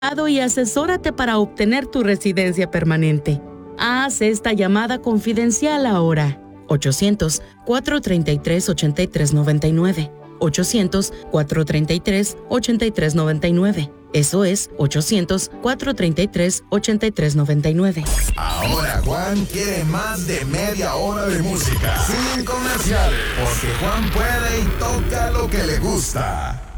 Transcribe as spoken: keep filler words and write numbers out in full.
y asesórate para obtener tu residencia permanente. Haz esta llamada confidencial ahora. ochocientos, cuatro treinta y tres, ochenta y tres noventa y nueve. ochocientos, cuatro treinta y tres, ochenta y tres noventa y nueve. Eso es ochocientos, cuatro treinta y tres, ochenta y tres noventa y nueve. Ahora Juan quiere más de media hora de música sin comerciales, porque Juan puede y toca lo que le gusta.